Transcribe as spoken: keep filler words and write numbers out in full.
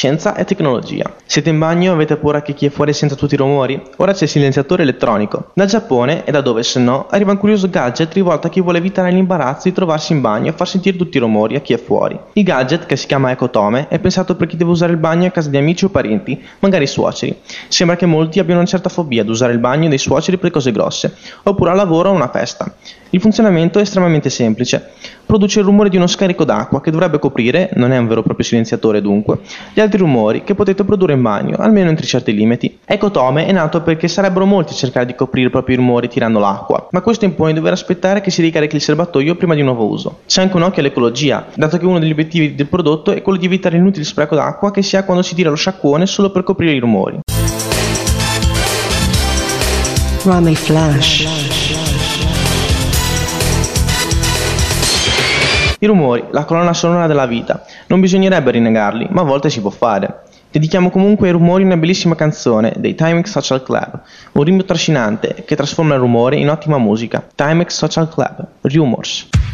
scienza e tecnologia. Siete in bagno e avete paura che chi è fuori senta tutti i rumori? Ora c'è il silenziatore elettronico. Dal Giappone, e da dove se no, arriva un curioso gadget rivolto a chi vuole evitare l'imbarazzo di trovarsi in bagno e far sentire tutti i rumori a chi è fuori. Il gadget, che si chiama Ecotome, è pensato per chi deve usare il bagno a casa di amici o parenti, magari suoceri. Sembra che molti abbiano una certa fobia ad usare il bagno dei suoceri per cose grosse, oppure al lavoro o a una festa. Il funzionamento è estremamente semplice. Produce il rumore di uno scarico d'acqua che dovrebbe coprire, non è un vero e proprio silenziatore dunque, gli altri rumori che potete produrre in bagno, almeno entro certi limiti. Ecotome è nato perché sarebbero molti a cercare di coprire i propri rumori tirando l'acqua, ma questo impone di dover aspettare che si ricarichi il serbatoio prima di un nuovo uso. C'è anche un occhio all'ecologia, dato che uno degli obiettivi del prodotto è quello di evitare l'inutile spreco d'acqua che si ha quando si tira lo sciacquone solo per coprire i rumori. Rami Flash. I rumori, la colonna sonora della vita. Non bisognerebbe rinnegarli, ma a volte si può fare. Dedichiamo comunque ai rumori una bellissima canzone dei Timex Social Club, un ritmo trascinante che trasforma il rumore in ottima musica. Timex Social Club, Rumors.